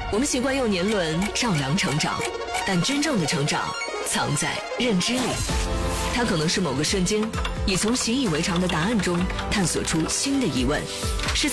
我们习惯用年轮丈量成长，但真正的成长藏在认知里。它可能是某个瞬间，你从习以为常的答案中探索出新的疑问，是